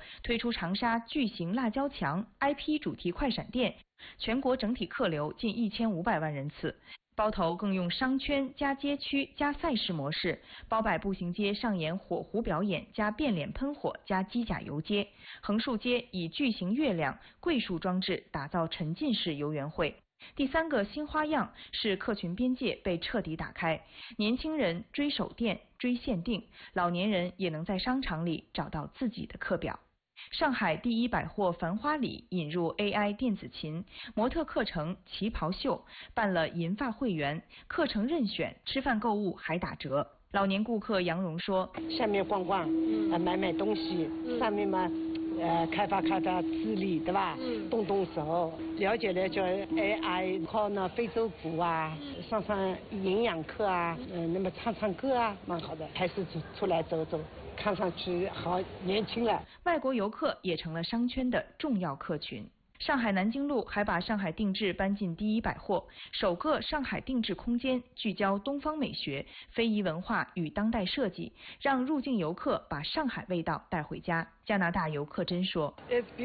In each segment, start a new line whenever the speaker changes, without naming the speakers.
推出长沙巨型辣椒墙 IP 主题快闪店，全国整体客流近1500万人次。包头更用商圈加街区加赛事模式，包摆步行街上演火狐表演加变脸喷火加机甲游街，横竖街以巨型月亮、桂树装置打造沉浸式游园会。第3个新花样是客群边界被彻底打开，年轻人追手店、追限定，老年人也能在商场里找到自己的课表。上海第一百货繁花里引入 AI 电子琴、模特课程、旗袍秀，办了银发会员，课程任选，吃饭购物还打折。老年顾客杨蓉说：“
下面逛逛，买东西，上面嘛，开发智力，对吧？动手，了解 AI， 靠那非洲鼓啊，上营养课啊，那么唱歌啊，蛮好的，还是出来走走。”看上去好年轻了。
外国游客也成了商圈的重要客群。上海南京路还把上海定制搬进第一百货，首个上海定制空间聚焦东方美学、非遗文化与当代设计，让入境游客把上海味道带回家。加拿大游客真说：“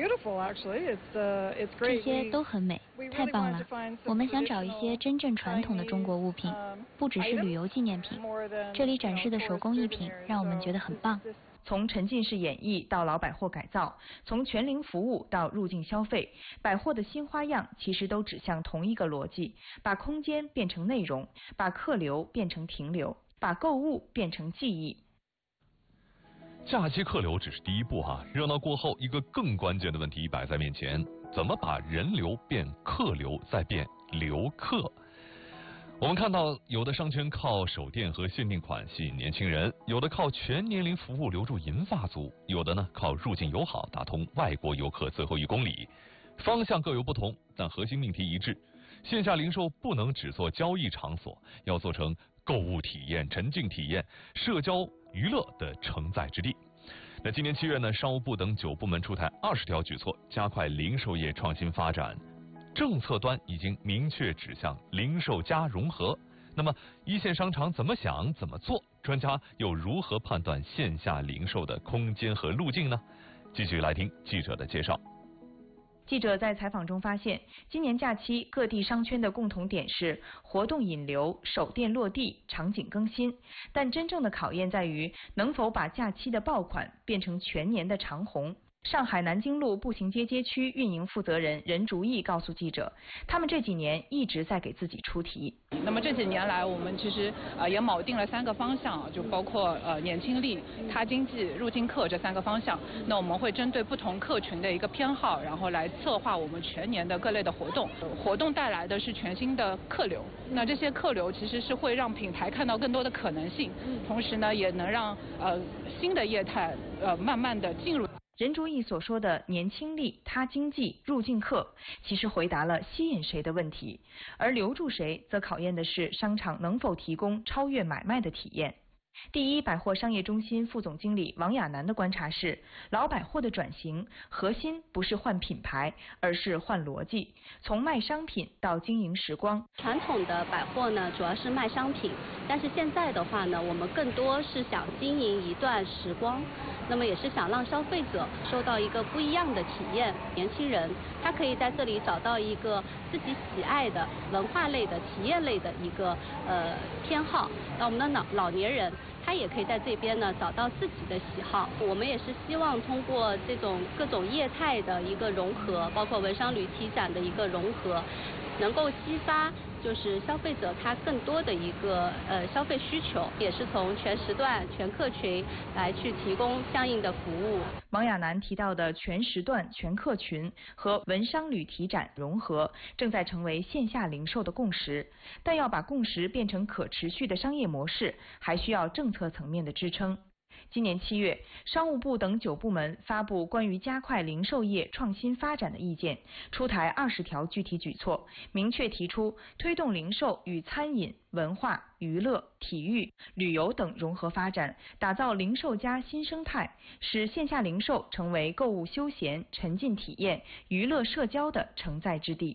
这些都很美，太棒了！我们想找一些真正传统的中国物品，不只是旅游纪念品。这里展示的手工艺品让我们觉得很棒。”
从沉浸式演绎到老百货改造，从全龄服务到入境消费，百货的新花样其实都指向同一个逻辑：把空间变成内容，把客流变成停留，把购物变成记忆。
假期客流只是第一步哈，热闹过后，一个更关键的问题摆在面前：怎么把人流变客流，再变留客？我们看到，有的商圈靠手店和限定款吸引年轻人，有的靠全年龄服务留住银发族，有的呢靠入境友好打通外国游客最后1公里。方向各有不同，但核心命题一致：线下零售不能只做交易场所，要做成购物体验、沉浸体验、社交娱乐的承载之地。那今年7月呢，商务部等9部门出台20条举措，加快零售业创新发展。政策端已经明确指向零售加融合，那么一线商场怎么想怎么做？专家又如何判断线下零售的空间和路径呢？继续来听记者的介绍。
记者在采访中发现，今年假期各地商圈的共同点是活动引流、手店落地、场景更新，但真正的考验在于能否把假期的爆款变成全年的长红。上海南京路步行街街区运营负责人任竹义告诉记者，他们这几年一直在给自己出题。
那么这几年来，我们其实也铆定了3个方向，就包括年轻力、他经济、入境客这3个方向。那我们会针对不同客群的一个偏好，然后来策划我们全年的各类的活动。活动带来的是全新的客流，那这些客流其实是会让品牌看到更多的可能性，同时呢，也能让新的业态慢慢的进入。
任竹义所说的年轻力、他经济、入境客，其实回答了吸引谁的问题，而留住谁，则考验的是商场能否提供超越买卖的体验。第一百货商业中心副总经理王亚楠的观察是，老百货的转型核心不是换品牌，而是换逻辑，从卖商品到经营时光。
传统的百货呢，主要是卖商品，但是现在的话呢，我们更多是想经营一段时光，那么也是想让消费者受到一个不一样的体验。年轻人他可以在这里找到一个自己喜爱的文化类的、体验类的一个偏好，那我们的老年人他也可以在这边呢找到自己的喜好。我们也是希望通过这种各种业态的一个融合，包括文商旅体展的一个融合，能够激发就是消费者他更多的一个消费需求，也是从全时段、全客群来去提供相应的服务。
王亚楠提到的全时段、全客群和文商旅体展融合，正在成为线下零售的共识，但要把共识变成可持续的商业模式，还需要政策层面的支撑。今年7月，商务部等9部门发布关于加快零售业创新发展的意见，出台20条具体举措，明确提出推动零售与餐饮、文化、娱乐、体育、旅游等融合发展，打造零售加新生态，使线下零售成为购物休闲、沉浸体验、娱乐社交的承载之地。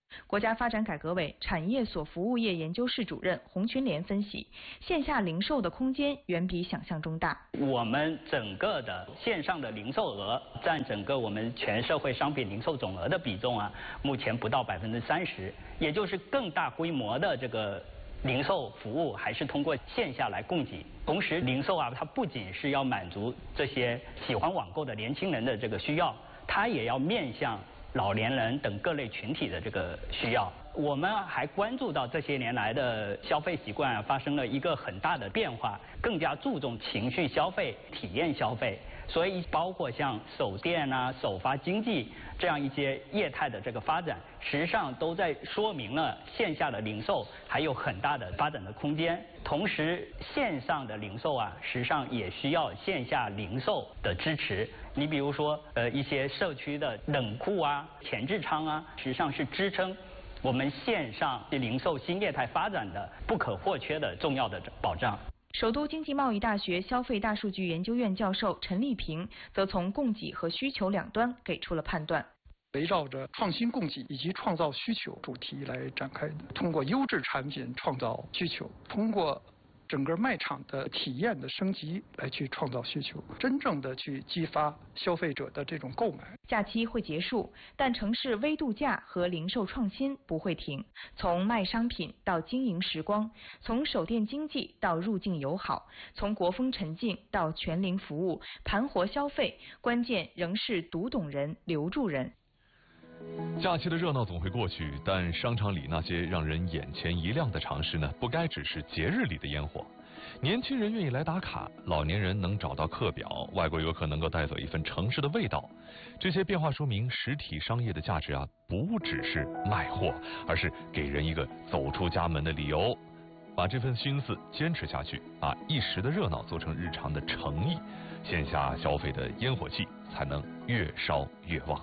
国家发展改革委产业所服务业研究室主任洪群莲分析，线下零售的空间远比想象中大。
我们整个的线上的零售额占整个我们全社会商品零售总额的比重啊，目前不到30%，也就是更大规模的这个零售服务还是通过线下来供给。同时，零售啊，它不仅是要满足这些喜欢网购的年轻人的这个需要，它也要面向老年人等各类群体的这个需要。我们还关注到这些年来的消费习惯发生了一个很大的变化，更加注重情绪消费、体验消费。所以包括像首店啊、首发经济这样一些业态的这个发展，实际上都在说明了线下的零售还有很大的发展的空间。同时，线上的零售啊，实际上也需要线下零售的支持。你比如说，一些社区的冷库啊、前置仓啊，实际上是支撑我们线上零售新业态发展的不可或缺的重要的保障。
首都经济贸易大学消费大数据研究院教授陈立平则从供给和需求两端给出了判断。
围绕着创新供给以及创造需求主题来展开的，通过优质产品创造需求，通过整个卖场的体验的升级来去创造需求，真正的去激发消费者的这种购买。
假期会结束，但城市微度假和零售创新不会停。从卖商品到经营时光，从手电经济到入境友好，从国风沉静到全龄服务，盘活消费，关键仍是读懂人、留住人。
假期的热闹总会过去，但商场里那些让人眼前一亮的尝试呢，不该只是节日里的烟火。年轻人愿意来打卡，老年人能找到课表，外国游客能够带走一份城市的味道。这些变化说明实体商业的价值啊，不只是卖货，而是给人一个走出家门的理由。把这份心思坚持下去，把一时的热闹做成日常的诚意，线下消费的烟火气才能越烧越旺。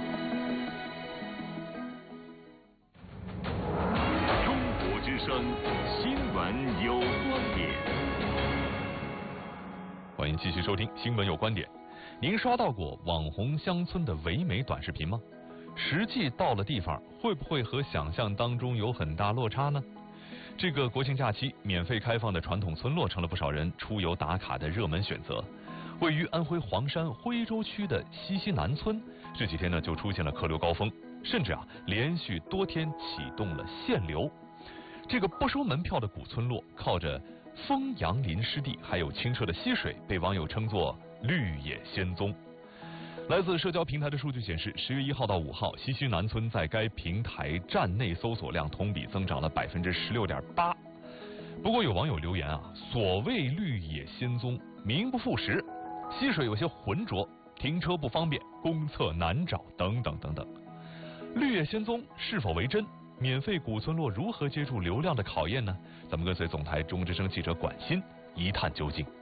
新闻有观点，
欢迎继续收听新闻有观点。您刷到过网红乡村的唯美短视频吗？实际到了地方，会不会和想象当中有很大落差呢？这个国庆假期，免费开放的传统村落成了不少人出游打卡的热门选择。位于安徽黄山徽州区的西溪南村，这几天呢就出现了客流高峰，甚至连续多天启动了限流。这个不收门票的古村落，靠着丰阳林湿地还有清澈的溪水，被网友称作绿野仙踪。来自社交平台的数据显示，10月1号到5号，西溪南村在该平台站内搜索量同比增长了16.8%。不过有网友留言所谓绿野仙踪名不副实，溪水有些浑浊，停车不方便，公厕难找等等等等。绿野仙踪是否为真？免费古村落如何接住流量的考验呢？咱们跟随总台中之声记者管鑫一探究竟。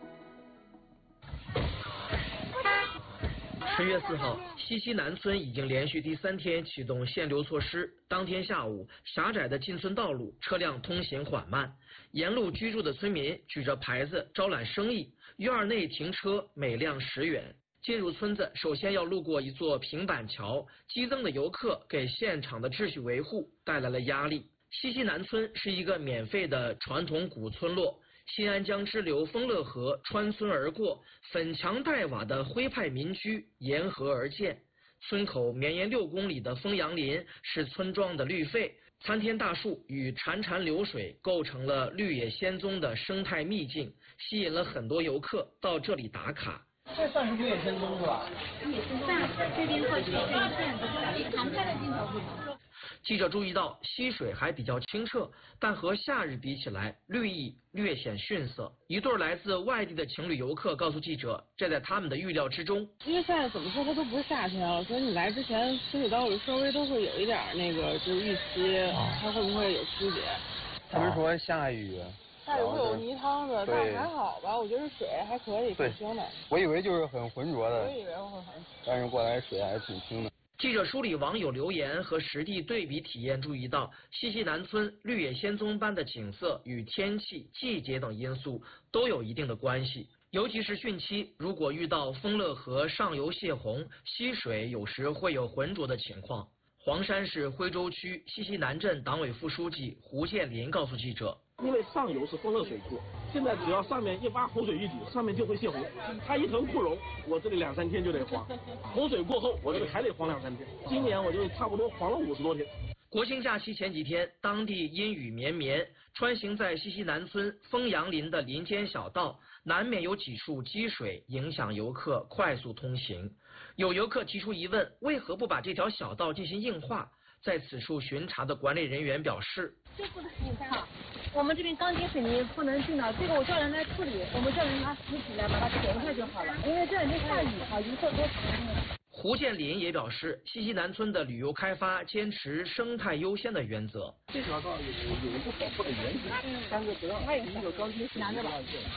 10月4号，西溪南村已经连续第3天启动限流措施。当天下午，狭窄的进村道路车辆通行缓慢，沿路居住的村民举着牌子招揽生意，院内停车每辆10元。进入村子，首先要路过一座平板桥，激增的游客给现场的秩序维护带来了压力。西溪南村是一个免费的传统古村落，新安江支流丰乐河穿村而过，粉墙黛瓦的徽派民居沿河而建。村口绵延6公里的丰阳林是村庄的绿肺，参天大树与潺潺流水构成了绿野仙踪的生态秘境，吸引了很多游客到这里打卡。
这算是绿野仙踪是吧？
算，这边过去这一片都是常看的镜头。
记者注意到，溪水还比较清澈，但和夏日比起来，绿意略显逊色。一对来自外地的情侣游客告诉记者，这在他们的预料之中。
因为现在怎么说，它都不是夏天了，所以你来之前，清水道里稍微都会有一点那个，就是预期，它会不会有区别？
他们说下雨。
下雨会有泥汤子，但还好吧，我觉得水还可以，挺清的。
我以为就是很浑浊的，
我以为会很，
但是过来水还挺清的。
记者梳理网友留言和实地对比体验，注意到西溪南村绿野仙踪般的景色与天气、季节等因素都有一定的关系。尤其是汛期，如果遇到丰乐河上游泄洪，溪水有时会有浑浊的情况。 黄山市徽州区西溪南镇党委副书记胡建林告诉记者，
因为上游是丰乐水库，现在只要上面一挖洪水一挤，上面就会泄洪。它一腾库容，我这里2、3天就得黄。洪水过后，我这里还得黄2、3天。今年我就差不多黄了50多天。
国庆假期前几天，当地阴雨绵绵，穿行在西溪南村丰阳林的林间小道，难免有几处积水，影响游客快速通行。有游客提出疑问，为何不把这条小道进行硬化？在此处巡查的管理人员表示，
这不能你看啊，我们这边钢筋水泥不能进的，这个我叫人来处理，我们叫人拿石子来把它填一下就好了，因为这两天下雨啊，游客多。
胡建林也表示，西溪南村的旅游开发坚持生态优先的原则。
这条道有一个保护的原则，3个责任，第一个钢筋拿着吧。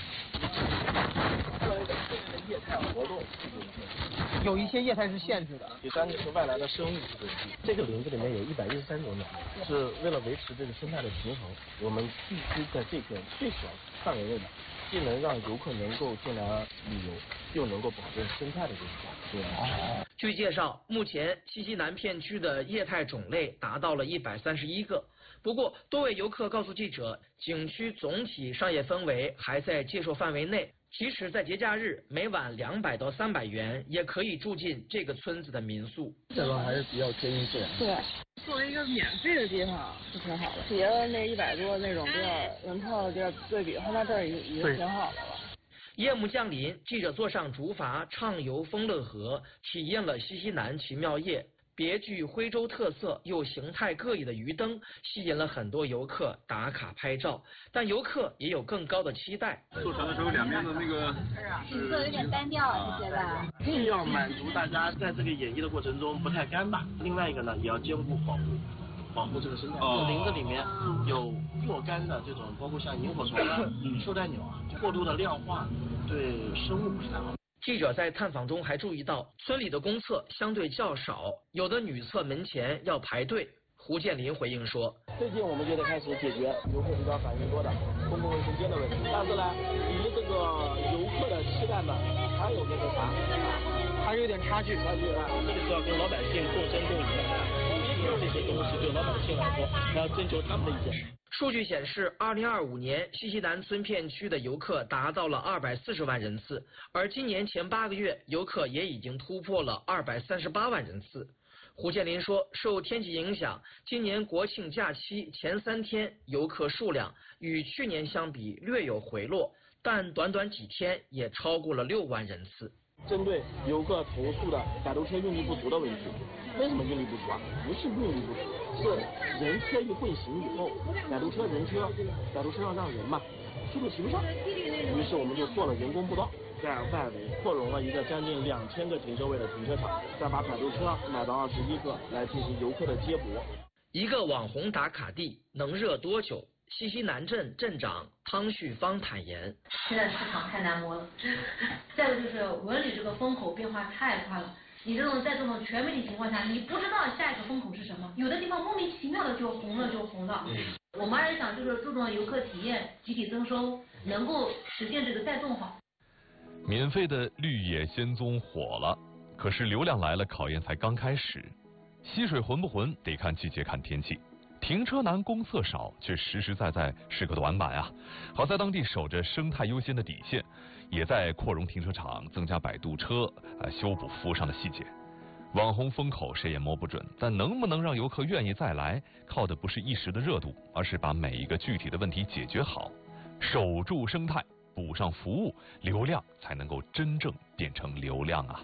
业态活动
有一些业态是限制的。
第3个是外来的生物是这个林子里面有113种鸟，是为了维持这个生态的平衡，我们必须在这个最小范围内的，既能让游客能够进来旅游，又能够保证生态的这个。
据介绍，目前西溪南片区的业态种类达到了131个。不过，多位游客告诉记者，景区总体商业氛围还在接受范围内。即使在节假日，每晚200到300元也可以住进这个村子的民宿。
这个还是比较贴近自然。
对，作为一个免费的地方是挺好的，别的那100多那种比较人泡的地儿对比，那这儿已经挺好的了。
夜幕降临，记者坐上竹筏畅游丰乐河，体验了西溪南奇妙夜。别具徽州特色又形态各异的鱼灯吸引了很多游客打卡拍照，但游客也有更高的期待。
坐船的时候两边的那个
景色有点单调，你觉得？
既要满足大家在这个演绎的过程中不太干巴，另外一个呢也要兼顾保护这个生态。林子里面有若干的这种，包括像萤火虫啊、绶带鸟啊，过度的量化对生物不是太好。
记者在探访中还注意到，村里的公厕相对较少，有的女厕门前要排队。胡建林回应说，
最近我们就得开始解决游客比较反映多的公共卫生间的问题，但是呢，离这个游客的期待呢，还有那个啥，
还是有点差距。
这个是要跟老百姓共生共赢的，这些东西对老百姓来说，还要征求他们的意见。
数据显示，2025年西溪南村片区的游客达到了240万人次，而今年前8个月，游客也已经突破了238万人次。胡建林说，受天气影响，今年国庆假期前3天游客数量与去年相比略有回落，但短短几天也超过了6万人次。
针对游客投诉的摆渡车运力不足的问题，为什么运力不足啊？不是运力不足，是人车一混行以后，摆渡车要让人嘛，速度提不上，于是我们就做了人工步道，在外围扩容了一个将近2000个停车位的停车场，再把摆渡车买到21个来进行游客的接驳。
一个网红打卡地能热多久？西溪南镇镇长汤旭芳坦言，
现在市场太难摸了，再有就是文旅这个风口变化太快了，你在这种全媒体情况下，你不知道下一个风口是什么，有的地方莫名其妙的就红了。我们还是想就是注重游客体验，集体增收，能够实现这个再纵好。
免费的绿野仙踪火了，可是流量来了，考验才刚开始。溪水浑不浑，得看季节看天气。停车难，公厕少，却实实在在是个短板啊！好在当地守着生态优先的底线，也在扩容停车场、增加摆渡车、修补服务上的细节。网红风口谁也摸不准，但能不能让游客愿意再来，靠的不是一时的热度，而是把每一个具体的问题解决好，守住生态，补上服务，流量才能够真正变成流量啊！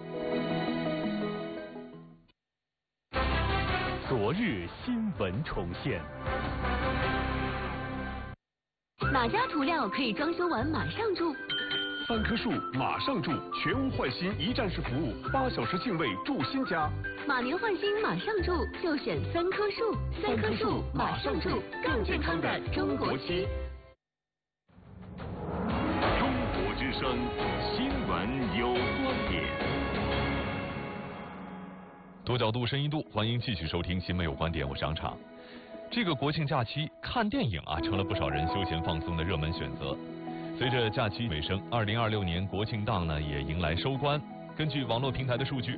昨日新闻重现。
哪家涂料可以装修完马上住
？3棵树马上住，全屋换新一站式服务，8小时净位住新家。
马年换新马上住，就选3棵树，3棵树马上住，更健康的中国区。
中国之声，新闻有观点。
多角度、深一度，欢迎继续收听《新闻有观点》，我是杨畅。这个国庆假期看电影啊，成了不少人休闲放松的热门选择。随着假期尾声，2026年国庆档呢也迎来收官。根据网络平台的数据，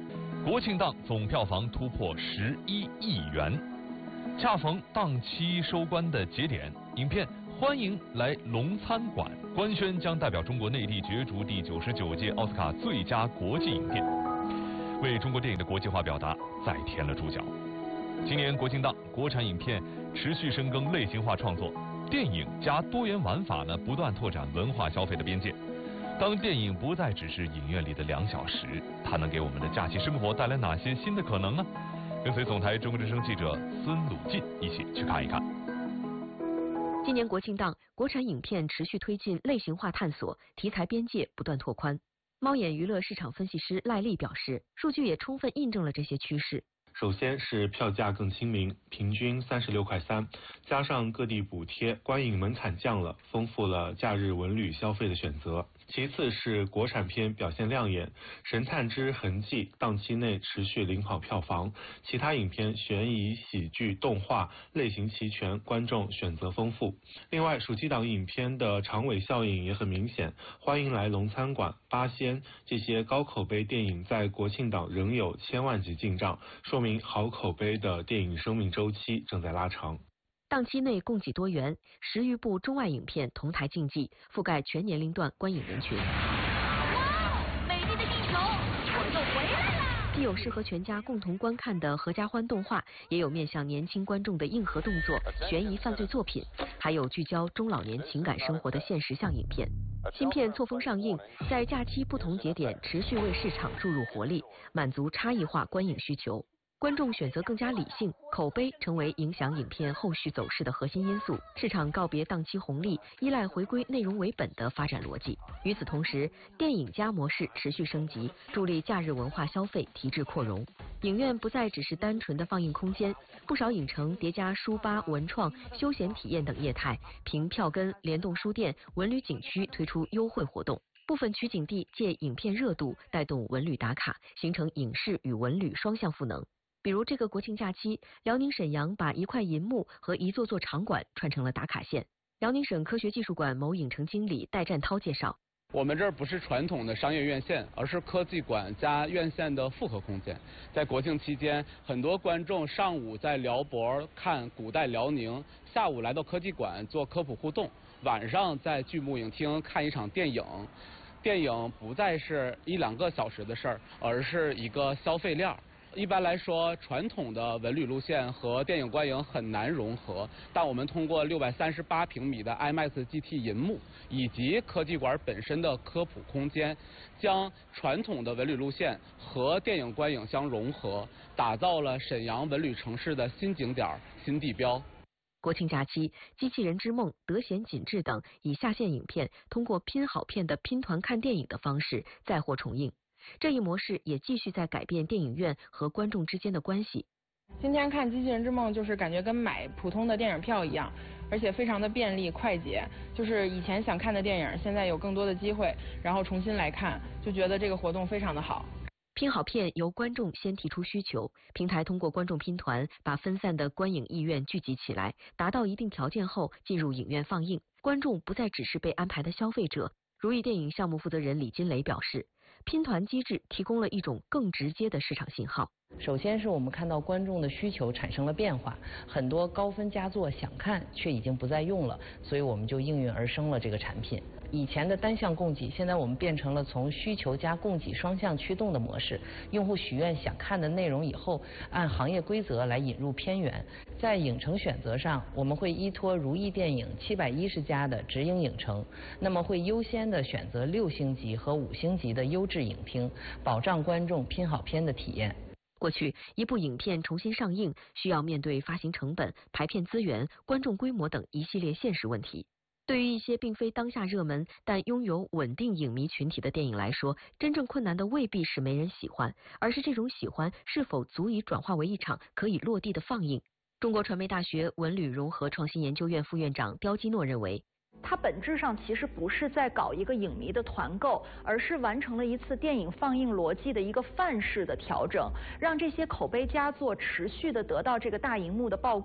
国庆档总票房突破11亿元。恰逢档期收官的节点，影片《欢迎来龙餐馆》官宣将代表中国内地角逐第99届奥斯卡最佳国际影片，为中国电影的国际化表达再添了注脚。今年国庆档，国产影片持续深耕类型化创作，电影加多元玩法呢，不断拓展文化消费的边界。当电影不再只是影院里的2小时，它能给我们的假期生活带来哪些新的可能呢？跟随总台中国之声记者孙鲁进一起去看一看。
今年国庆档，国产影片持续推进类型化探索，题材边界不断拓宽。猫眼娱乐市场分析师赖丽表示，数据也充分印证了这些趋势。
首先是票价更亲民，平均36.3块，加上各地补贴，观影门槛降了，丰富了假日文旅消费的选择。其次是国产片表现亮眼，《神探之痕迹》档期内持续领跑票房，其他影片悬疑、喜剧、动画类型齐全，观众选择丰富。另外，暑期档影片的长尾效应也很明显，《欢迎来龙餐馆》、《八仙》这些高口碑电影在国庆档仍有1000万级进账，说明好口碑的电影生命周期正在拉长。
档期内供给多元，10余部中外影片同台竞技，覆盖全年龄段观影人群。
哇，美丽的地球，我又回来了！
既有适合全家共同观看的合家欢动画，也有面向年轻观众的硬核动作、悬疑犯罪作品，还有聚焦中老年情感生活的现实向影片。新片错峰上映，在假期不同节点持续为市场注入活力，满足差异化观影需求。观众选择更加理性，口碑成为影响影片后续走势的核心因素。市场告别档期红利，依赖回归内容为本的发展逻辑。与此同时，电影加模式持续升级，助力假日文化消费提质扩容。影院不再只是单纯的放映空间，不少影城叠加书吧、文创、休闲体验等业态，凭票根、联动书店、文旅景区推出优惠活动。部分取景地借影片热度带动文旅打卡，形成影视与文旅双向赋能。比如这个国庆假期，辽宁沈阳把一块银幕和一座座场馆串成了打卡线。辽宁省科学技术馆某影城经理戴占涛介绍，
我们这儿不是传统的商业院线，而是科技馆加院线的复合空间。在国庆期间，很多观众上午在辽博看古代辽宁，下午来到科技馆做科普互动，晚上在剧目影厅看一场电影。电影不再是1-2个小时的事儿，而是一个消费链。一般来说，传统的文旅路线和电影观影很难融合，但我们通过638平米的 IMAX GT 银幕以及科技馆本身的科普空间，将传统的文旅路线和电影观影相融合，打造了沈阳文旅城市的新景点、新地标。
国庆假期，《机器人之梦》、《德贤锦志》等以下线影片通过拼好片的拼团看电影的方式再获重映。这一模式也继续在改变电影院和观众之间的关系。
今天看《机器人之梦》就是感觉跟买普通的电影票一样，而且非常的便利快捷。就是以前想看的电影，现在有更多的机会，然后重新来看，就觉得这个活动非常的好。
拼好片由观众先提出需求，平台通过观众拼团把分散的观影意愿聚集起来，达到一定条件后进入影院放映。观众不再只是被安排的消费者。如意电影项目负责人李金雷表示，拼团机制提供了一种更直接的市场信号。
首先是我们看到观众的需求产生了变化，很多高分佳作想看却已经不再用了，所以我们就应运而生了这个产品。以前的单向供给，现在我们变成了从需求加供给双向驱动的模式。用户许愿想看的内容以后，按行业规则来引入片源。在影城选择上，我们会依托如意电影710家的直营影城，那么会优先的选择6星级和5星级的优质影厅，保障观众拼好片的体验。
过去，一部影片重新上映需要面对发行成本、排片资源、观众规模等一系列现实问题。对于一些并非当下热门但拥有稳定影迷群体的电影来说，真正困难的未必是没人喜欢，而是这种喜欢是否足以转化为一场可以落地的放映。中国传媒大学文旅融合创新研究院副院长刁基诺认为，
它本质上其实不是在搞一个影迷的团购，而是完成了一次电影放映逻辑的一个范式的调整，让这些口碑佳作持续的得到这个大荧幕的曝光。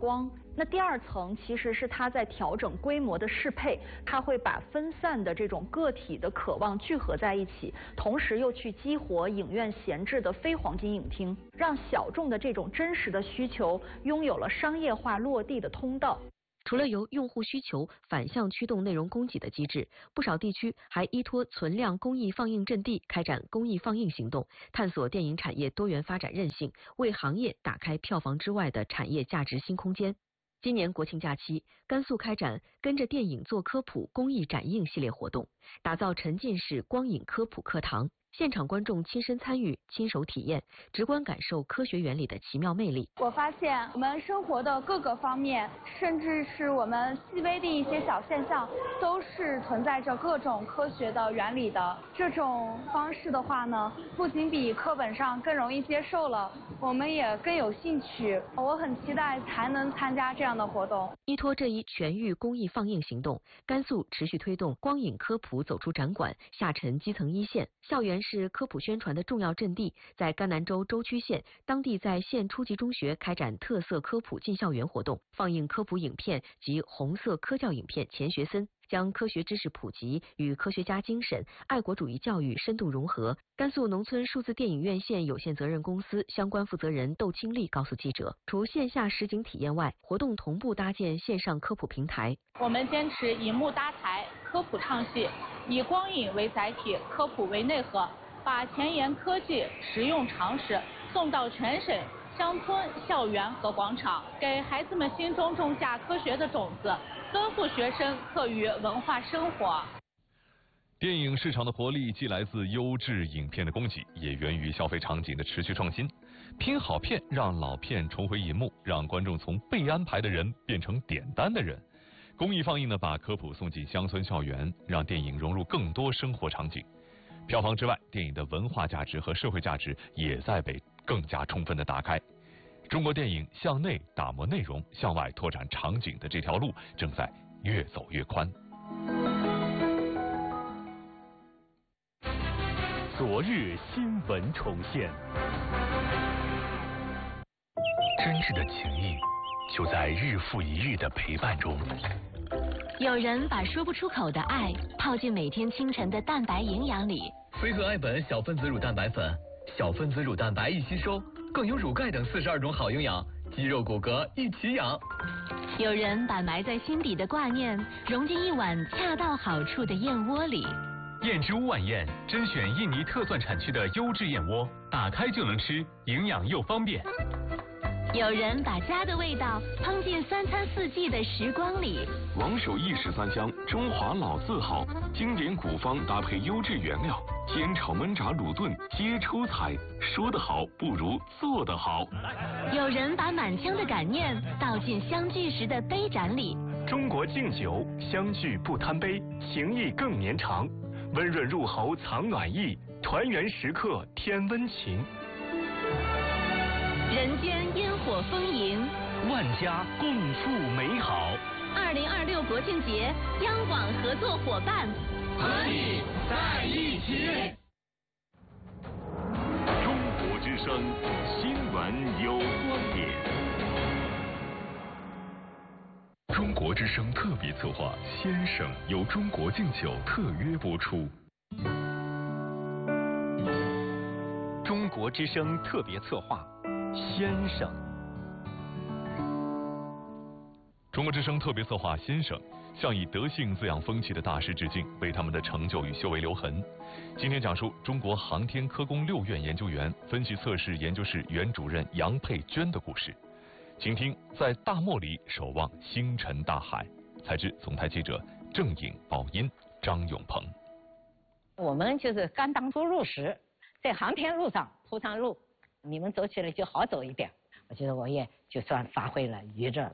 那第二层其实是它在调整规模的适配，它会把分散的这种个体的渴望聚合在一起，同时又去激活影院闲置的非黄金影厅，让小众的这种真实的需求拥有了商业化落地的通道。
除了由用户需求反向驱动内容供给的机制，不少地区还依托存量公益放映阵地开展公益放映行动，探索电影产业多元发展韧性，为行业打开票房之外的产业价值新空间。今年国庆假期，甘肃开展跟着电影做科普公益展映系列活动，打造沉浸式光影科普课堂，现场观众亲身参与、亲手体验，直观感受科学原理的奇妙魅力。
我发现我们生活的各个方面，甚至是我们细微的一些小现象，都是存在着各种科学的原理的。这种方式的话呢，不仅比课本上更容易接受了，我们也更有兴趣。我很期待才能参加这样的活动。
依托这一全域公益放映行动，甘肃持续推动光影科普走出展馆，下沉基层一线。校园是科普宣传的重要阵地，在甘南州舟曲县，当地在县初级中学开展特色科普进校园活动，放映科普影片及红色科教影片钱学森，将科学知识普及与科学家精神、爱国主义教育深度融合。甘肃农村数字电影院线有限责任公司相关负责人窦清丽告诉记者，除线下实景体验外，活动同步搭建线上科普平台。
我们坚持以幕搭台，科普唱戏，以光影为载体，科普为内核，把前沿科技、实用常识送到全省乡村、校园和广场，给孩子们心中种下科学的种子，敦促学生课余文化生活。
电影市场的活力既来自优质影片的供给，也源于消费场景的持续创新。拼好片让老片重回银幕，让观众从被安排的人变成点单的人。公益放映呢，把科普送进乡村校园，让电影融入更多生活场景。票房之外，电影的文化价值和社会价值也在被更加充分的打开。中国电影向内打磨内容，向外拓展场景的这条路正在越走越宽。
昨日新闻重现，真挚的情谊就在日复一日的陪伴中。
有人把说不出口的爱泡进每天清晨的蛋白营养里。
飞鹤爱本小分子乳蛋白粉，小分子乳蛋白一吸收，更有乳钙等42种好营养，肌肉骨骼一起养。
有人把埋在心底的挂念融进一碗恰到好处的燕窝里。
燕之屋晚宴甄选印尼特蒜产区的优质燕窝，打开就能吃，营养又方便。
有人把家的味道烹进3餐4季的时光里。
王守义13香，中华老字号，经典古方搭配优质原料，煎炒焖炸卤炖皆出彩。说得好不如做得好。
有人把满腔的感念倒进相聚时的杯盏里。
中国敬酒，相聚不贪杯，情谊更绵长。温润入喉藏暖意，团圆时刻添温情。
人间烟火丰盈，
万家共赴美好。
2026国庆节，央广合作伙伴，
和你在一起。中国之声，新闻有观点。
中国之声特别策划《先生》由中国敬酒特约播出。
中国之声特别策划《先生》。
中国之声特别策划《先生》向以德性滋养风气的大师致敬，为他们的成就与修为留痕。今天讲述中国航天科工6院研究员、分析测试研究室原主任杨佩娟的故事。请听在大漠里守望星辰大海。采自总台记者郑颖、宝音、张永鹏。
我们就是刚当初入时，在航天路上铺上路，你们走起来就好走一点。我觉得我也就算发挥了余热。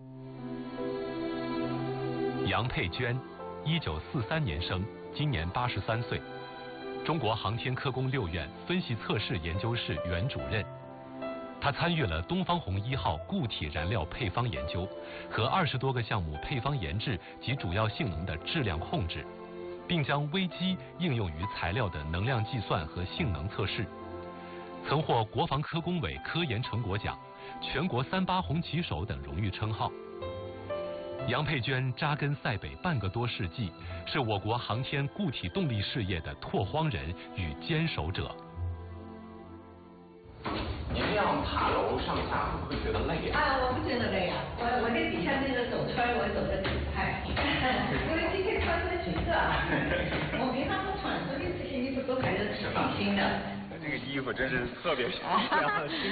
杨佩娟，1943年生，今年83岁，中国航天科工6院分析测试研究室原主任。他参与了东方红1号固体燃料配方研究和20多个项目配方研制及主要性能的质量控制，并将微机应用于材料的能量计算和性能测试。 曾获国防科工委科研成果奖、全国3·8红旗手等荣誉称号。杨佩娟扎根塞北半个多世纪，是我国航天固体动力事业的拓荒人与坚守者。
您这样爬楼上下会不会觉得累啊？
我不觉得累啊，我这底下那个走圈我走得挺快，因为今天穿的橘色啊，我平常不穿，所以这些衣服都感觉挺新的。
这个衣服真是特别漂亮。